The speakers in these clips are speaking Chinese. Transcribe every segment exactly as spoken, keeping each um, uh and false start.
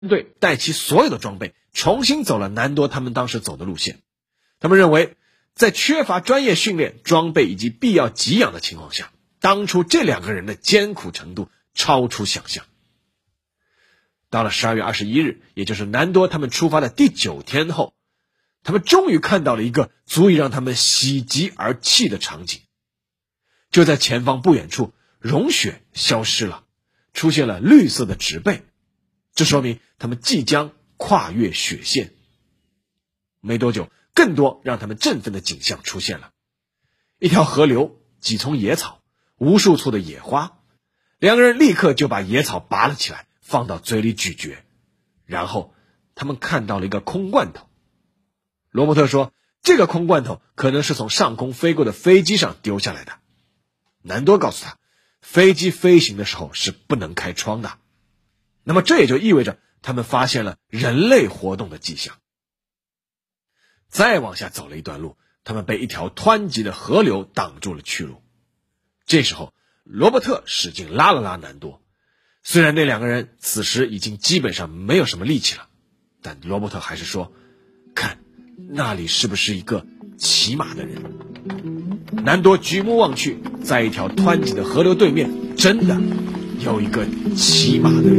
队带齐所有的装备，重新走了南多他们当时走的路线。他们认为，在缺乏专业训练、装备以及必要给养的情况下，当初这两个人的艰苦程度超出想象。到了十二月二十一日，也就是南多他们出发的第九天后，他们终于看到了一个足以让他们喜极而泣的场景。就在前方不远处，融雪消失了，出现了绿色的植被，这说明他们即将跨越雪线。没多久，更多让他们振奋的景象出现了。一条河流，几丛野草，无数簇的野花，两个人立刻就把野草拔了起来，放到嘴里咀嚼。然后他们看到了一个空罐头。罗伯特说，这个空罐头可能是从上空飞过的飞机上丢下来的。南多告诉他，飞机飞行的时候是不能开窗的。那么这也就意味着他们发现了人类活动的迹象。再往下走了一段路，他们被一条湍急的河流挡住了去路。这时候罗伯特使劲拉了拉南多，虽然那两个人此时已经基本上没有什么力气了，但罗伯特还是说，看那里是不是一个骑马的人。南多举目望去，在一条湍急的河流对面，真的有一个骑马的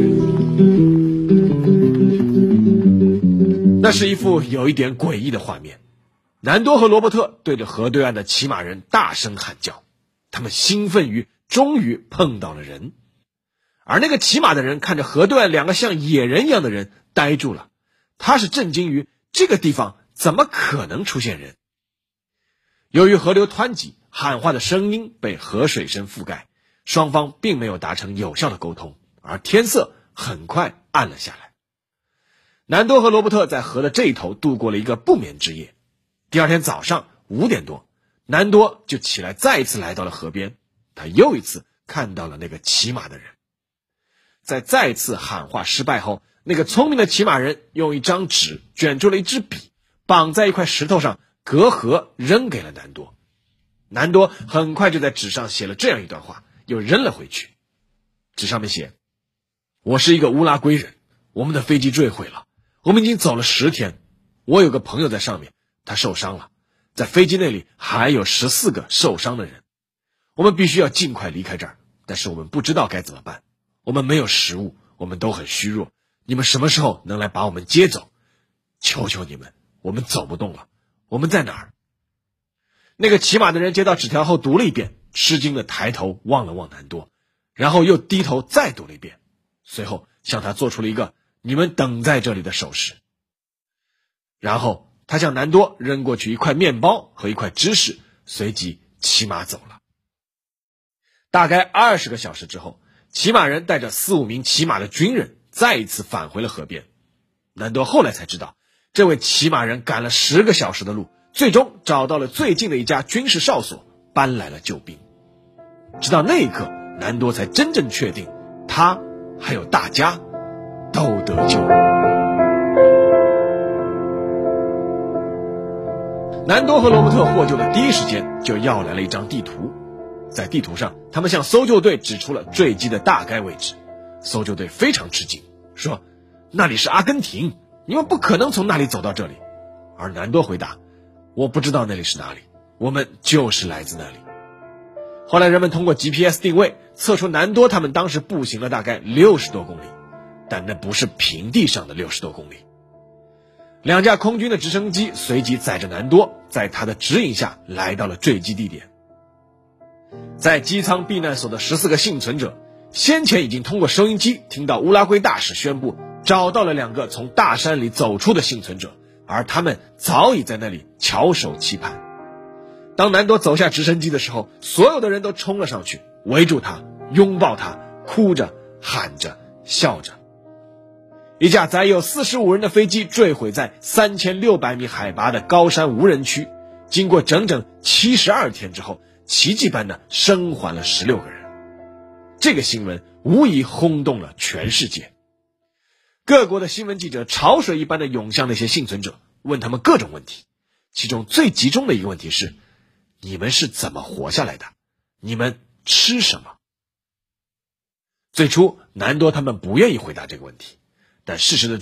人。那是一幅有一点诡异的画面。南多和罗伯特对着河对岸的骑马人大声喊叫，他们兴奋于终于碰到了人。而那个骑马的人看着河对岸两个像野人一样的人，呆住了。他是震惊于这个地方怎么可能出现人。由于河流湍急，喊话的声音被河水声覆盖，双方并没有达成有效的沟通，而天色很快暗了下来。南多和罗伯特在河的这一头度过了一个不眠之夜。第二天早上五点多，南多就起来再一次来到了河边，他又一次看到了那个骑马的人。在再次喊话失败后，那个聪明的骑马人用一张纸卷出了一支笔，绑在一块石头上，隔河扔给了南多。南多很快就在纸上写了这样一段话，又扔了回去。纸上面写，我是一个乌拉圭人，我们的飞机坠毁了，我们已经走了十天，我有个朋友在上面，他受伤了，在飞机那里还有十四个受伤的人，我们必须要尽快离开这儿，但是我们不知道该怎么办，我们没有食物，我们都很虚弱，你们什么时候能来把我们接走？求求你们，我们走不动了，我们在哪儿？那个骑马的人接到纸条后读了一遍，吃惊的抬头望了望南多，然后又低头再读了一遍，随后向他做出了一个你们等在这里的手势。然后他向南多扔过去一块面包和一块芝士，随即骑马走了。大概二十个小时之后，骑马人带着四五名骑马的军人再一次返回了河边。南多后来才知道，这位骑马人赶了十个小时的路，最终找到了最近的一家军事哨所，搬来了救兵。直到那一刻，南多才真正确定，他还有大家都得救。南多和罗伯特获救的第一时间就要来了一张地图，在地图上，他们向搜救队指出了坠机的大概位置。搜救队非常吃惊，说那里是阿根廷，你们不可能从那里走到这里。而南多回答，我不知道那里是哪里，我们就是来自那里。后来人们通过 G P S 定位测出南多他们当时步行了大概六十多公里，但那不是平地上的六十多公里。两架空军的直升机随即载着南多，在他的指引下来到了坠机地点。在机舱避难所的十四个幸存者先前已经通过收音机听到乌拉圭大使宣布找到了两个从大山里走出的幸存者，而他们早已在那里翘首期盼。当南多走下直升机的时候，所有的人都冲了上去，围住他，拥抱他，哭着喊着笑着。一架载有四十五人的飞机坠毁在三千六百米海拔的高山无人区，经过整整七十二天之后，奇迹般的生还了十六个人。这个新闻无疑轰动了全世界。各国的新闻记者潮水一般的涌向那些幸存者，问他们各种问题。其中最集中的一个问题是，你们是怎么活下来的？你们吃什么？最初南多他们不愿意回答这个问题， 但事实的